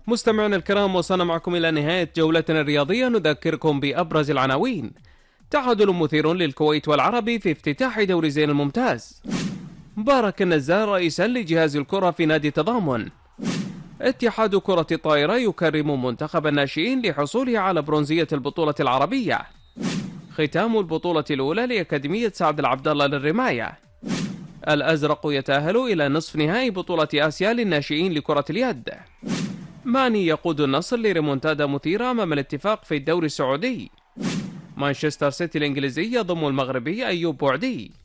مستمعينا الكرام، وصلنا معكم إلى نهاية جولتنا الرياضية. نذكركم بأبرز العناوين: تعادل مثير للكويت والعربي في افتتاح دوري زين الممتاز. مبارك النزار رئيسا لجهاز الكرة في نادي تضامن. اتحاد كرة الطائرة يكرم منتخب الناشئين لحصوله على برونزية البطولة العربية. ختام البطولة الأولى لأكاديمية سعد العبد الله للرماية. الأزرق يتأهل إلى نصف نهائي بطولة آسيا للناشئين لكرة اليد. ماني يقود النصر لريمونتادا مثيرة أمام الاتفاق في الدوري السعودي. مانشستر سيتي الإنجليزي يضم المغربي أيوب بوعدي.